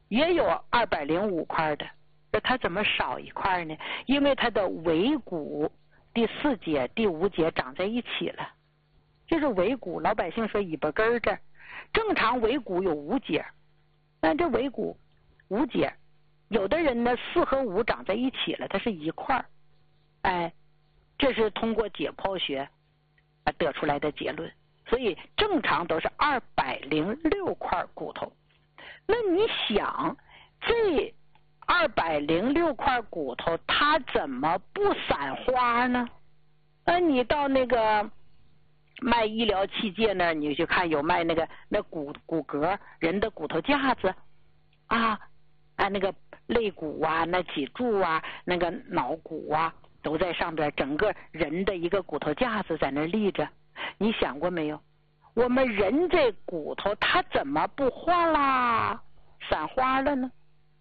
也有205块的，那它怎么少一块呢？因为它的尾骨第4节、第5节长在一起了。就是尾骨，老百姓说尾巴根这儿，正常尾骨有5节，但这尾骨5节，有的人呢4和5长在一起了，它是一块儿。哎，这是通过解剖学得出来的结论。所以正常都是206块骨头。那你想，这206块骨头它怎么不散花呢？你到那个卖医疗器械那儿，你去看有卖那骨骼人的骨头架子啊，那个肋骨啊，那脊柱啊，那个脑骨啊，都在上边，整个人的一个骨头架子在那立着。你想过没有？我们人这骨头它怎么不哗啦散花了呢？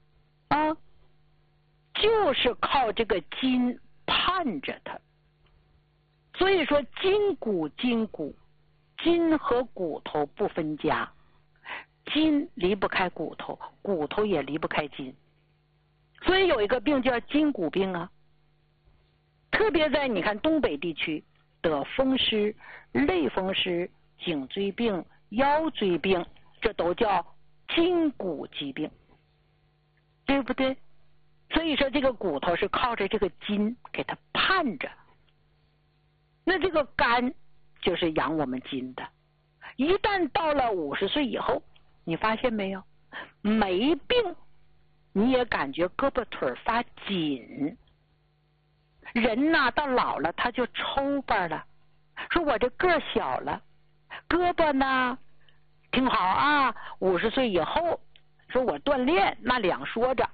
就是靠这个筋盼着它。所以说筋骨，筋和骨头不分家，筋离不开骨头，骨头也离不开筋。所以有一个病叫筋骨病啊。特别在你看东北地区得风湿、类风湿、颈椎病、腰椎病，这都叫筋骨疾病，对不对？所以说这个骨头是靠着这个筋给它盼着。那这个肝就是养我们筋的。一旦到了50岁以后，你发现没有，没病你也感觉胳膊腿发紧。人呐，到老了他就抽巴了，说我这个小了，胳膊呢挺好啊，50岁以后说我锻炼那两说着，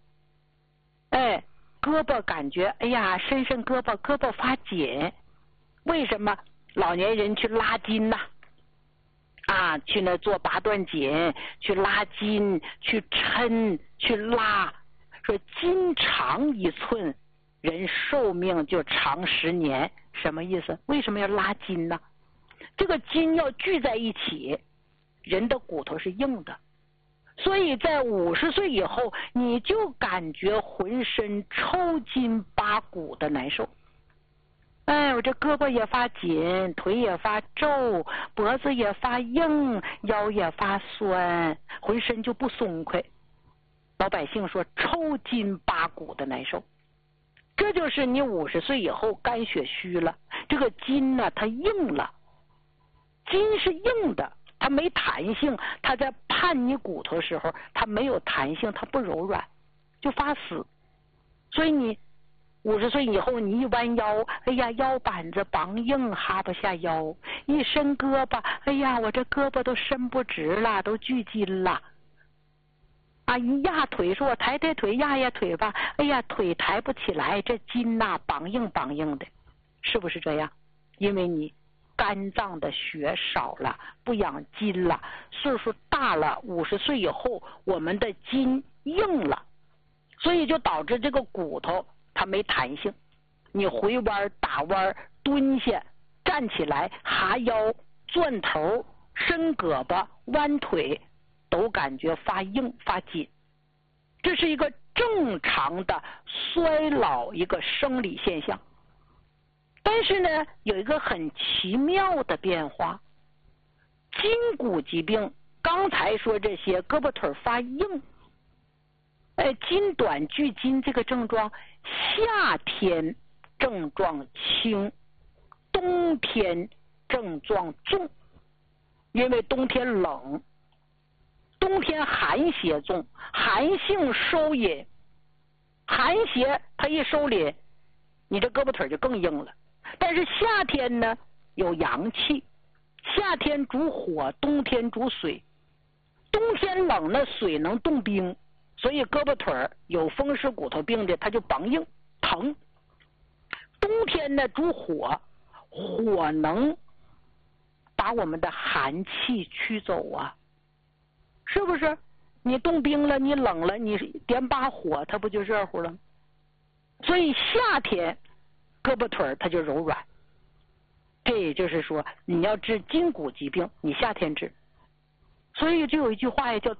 胳膊感觉哎呀伸胳膊发紧。为什么？老年人去拉筋呐，去那做拔段锦，去拉筋，去抻，去拉，说筋长1寸，人寿命就长10年。什么意思？为什么要拉筋呢？这个筋要聚在一起，人的骨头是硬的，所以在50岁以后，你就感觉浑身抽筋拔骨的难受。我这胳膊也发紧，腿也发皱，脖子也发硬，腰也发酸，浑身就不松快。老百姓说抽筋拔骨的难受，这就是你50岁以后肝血虚了，这个筋呢它硬了，筋是硬的，它没弹性，它在盼你骨头时候它没有弹性，它不柔软，就发死。所以你50岁以后你一弯腰，哎呀腰板子梆硬哈不下腰，一伸胳膊，哎呀我这胳膊都伸不直了，都聚筋了。一压腿，说我抬腿压腿吧，哎呀腿抬不起来，这筋呐梆硬的，是不是这样？因为你肝脏的血少了，不养筋了，岁数大了，50岁以后我们的筋硬了，所以就导致这个骨头它没弹性，你回弯、打弯、蹲下、站起来、哈腰、转头、伸胳膊、弯腿，都感觉发硬发紧。这是一个正常的衰老一个生理现象。但是呢，有一个很奇妙的变化，筋骨疾病，刚才说这些胳膊腿发硬，筋短聚筋这个症状，夏天症状轻，冬天症状重。因为冬天冷，冬天寒邪重，寒性收敛，寒邪它一收敛，你这胳膊腿就更硬了。但是夏天呢有阳气，夏天主火，冬天主水，冬天冷了水能冻冰，所以胳膊腿有风湿骨头病的它就梆硬疼。冬天呢主火，火能把我们的寒气驱走啊，是不是？你冻冰了，你冷了，你点把火它不就热乎了？所以夏天胳膊腿它就柔软。这也就是说，你要治筋骨疾病，你夏天治。所以就有一句话也叫